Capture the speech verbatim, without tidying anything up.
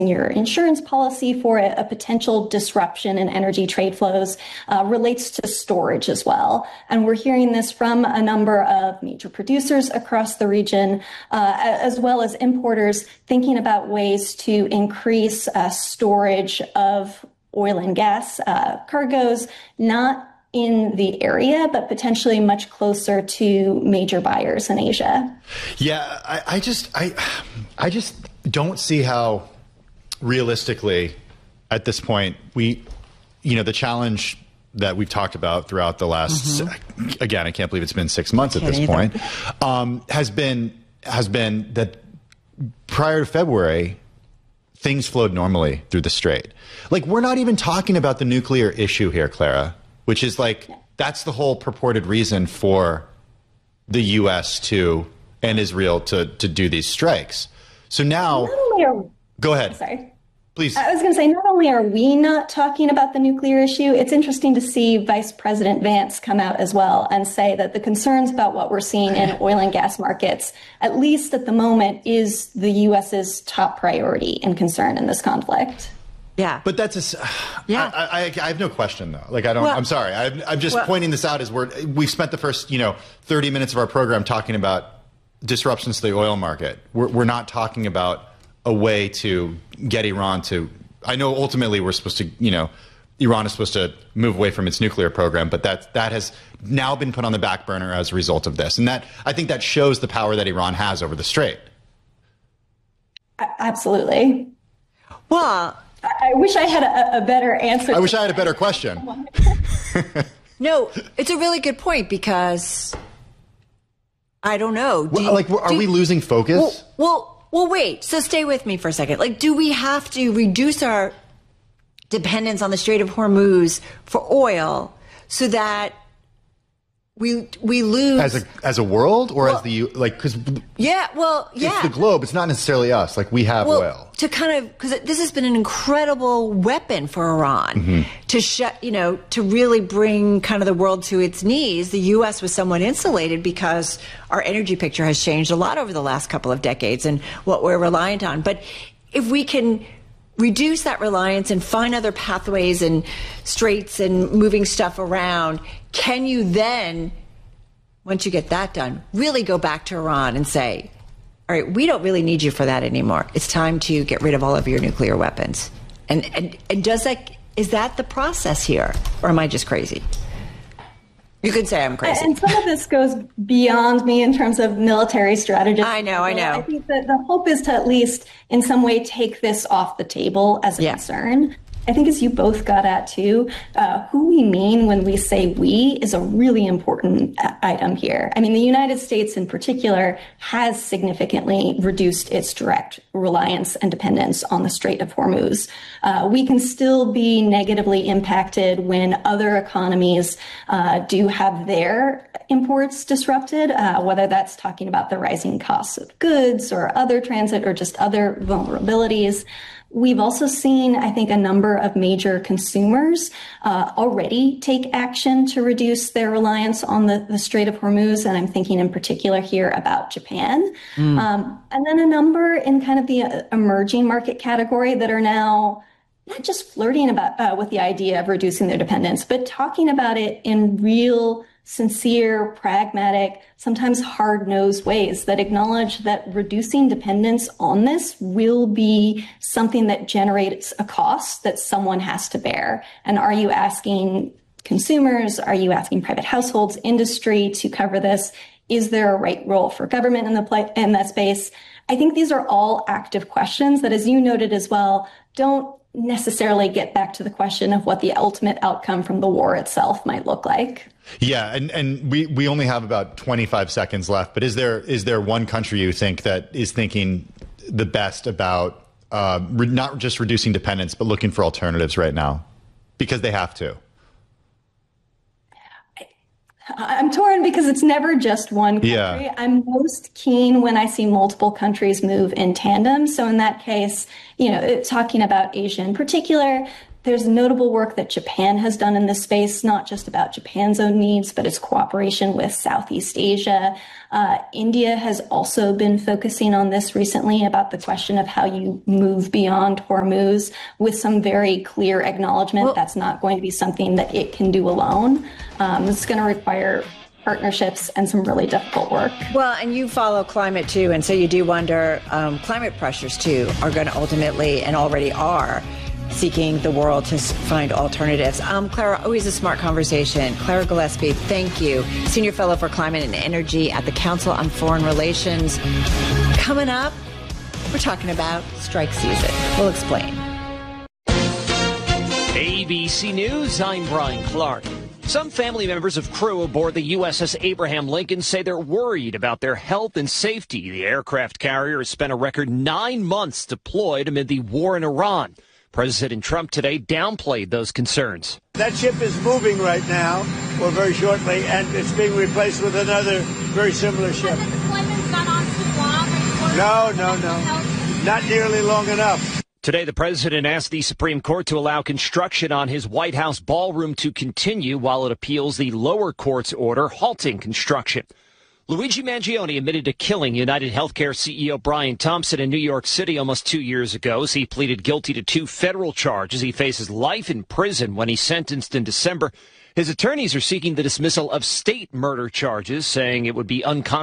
your insurance policy for a, a potential disruption in energy trade flows uh, relates to storage as well. And we're hearing this from a number of major producers across the region, uh, as well as importers thinking about ways to increase uh, storage of oil and gas uh, cargoes, not in the area, but potentially much closer to major buyers in Asia. Yeah, I, I just, I, I just don't see how realistically at this point we, you know, the challenge that we've talked about throughout the last, mm-hmm. again, I can't believe it's been six months at this either. point, um, has been, has been that prior to February, things flowed normally through the Strait. Like, we're not even talking about the nuclear issue here, Clara, which is like, that's the whole purported reason for the U S to, and Israel to, to do these strikes. So now, not only are, go ahead. Sorry. Please. I was going to say, not only are we not talking about the nuclear issue, it's interesting to see Vice President Vance come out as well and say that the concerns about what we're seeing in oil and gas markets, at least at the moment, is the U S's top priority and concern in this conflict. Yeah. But that's a, yeah. I, I, I have no question, though. Like, I don't, well, I'm sorry. I'm, I'm just well, pointing this out as we're, we've spent the first, you know, thirty minutes of our program talking about disruptions to the oil market. We're, we're not talking about a way to get Iran to, I know ultimately we're supposed to, you know, Iran is supposed to move away from its nuclear program, but that, that has now been put on the back burner as a result of this. And that, I think that shows the power that Iran has over the Strait. Absolutely. Well, I wish I had a, a better answer. I wish I had a better question. No, it's a really good point because I don't know. Do well, you, like, are do, we losing focus? Well, well, well, wait. So stay with me for a second. Like, do we have to reduce our dependence on the Strait of Hormuz for oil so that we we lose as a as a world or well, as the like because yeah well yeah it's the globe, it's not necessarily us, like we have well, oil to kind of because this has been an incredible weapon for Iran mm-hmm. to shut you know to really bring kind of the world to its knees. The U S was somewhat insulated because our energy picture has changed a lot over the last couple of decades and what we're reliant on. But if we can reduce that reliance and find other pathways and straits and moving stuff around, can you then, once you get that done, really go back to Iran and say, all right, we don't really need you for that anymore. It's time to get rid of all of your nuclear weapons. And and, and does that, is that the process here? Or am I just crazy? You could say I'm crazy. And some of this goes beyond me in terms of military strategy. I know, I know. I think that the hope is to at least in some way take this off the table as a yeah. concern. I think as you both got at too, uh, who we mean when we say we is a really important item here. I mean, the United States in particular has significantly reduced its direct reliance and dependence on the Strait of Hormuz. Uh, we can still be negatively impacted when other economies uh, do have their imports disrupted, uh, whether that's talking about the rising costs of goods or other transit or just other vulnerabilities. We've also seen, I think, a number of major consumers uh, already take action to reduce their reliance on the, the Strait of Hormuz, and I'm thinking in particular here about Japan. Mm. Um, and then a number in kind of the uh, emerging market category that are now not just flirting about uh, with the idea of reducing their dependence, but talking about it in real, sincere, pragmatic, sometimes hard-nosed ways that acknowledge that reducing dependence on this will be something that generates a cost that someone has to bear. And are you asking consumers? Are you asking private households, industry to cover this? Is there a right role for government in the play, in that space? I think these are all active questions that, as you noted as well, don't necessarily get back to the question of what the ultimate outcome from the war itself might look like. Yeah, and, and we, we only have about twenty-five seconds left, but is there is there one country you think that is thinking the best about uh, re- not just reducing dependence, but looking for alternatives right now? Because they have to. I'm torn because it's never just one country. Yeah. I'm most keen when I see multiple countries move in tandem. So in that case, you know, talking about Asia in particular, There's notable work that Japan has done in this space, not just about Japan's own needs, but its cooperation with Southeast Asia. Uh, India has also been focusing on this recently about the question of how you move beyond Hormuz, with some very clear acknowledgement well, that's not going to be something that it can do alone. Um, it's going to require partnerships and some really difficult work. Well, and you follow climate too, and so you do wonder, um, climate pressures too are going to ultimately, and already are, seeking the world to find alternatives. Um, Clara, always a smart conversation. Clara Gillespie, thank you. Senior Fellow for Climate and Energy at the Council on Foreign Relations. Coming up, we're talking about strike season. We'll explain. A B C News, I'm Brian Clark. Some family members of crew aboard the U S S Abraham Lincoln say they're worried about their health and safety. The aircraft carrier has spent a record nine months deployed amid the war in Iran. President Trump today downplayed those concerns. That ship is moving right now, or very shortly, and it's being replaced with another very similar ship. Has the deployment gone on too long? No, no, no. Not nearly long enough. Today, the president asked the Supreme Court to allow construction on his White House ballroom to continue while it appeals the lower court's order halting construction. Luigi Mangione admitted to killing United Healthcare C E O Brian Thompson in New York City almost two years ago. He pleaded guilty to two federal charges. He faces life in prison when he's sentenced in December. His attorneys are seeking the dismissal of state murder charges, saying it would be unconstitutional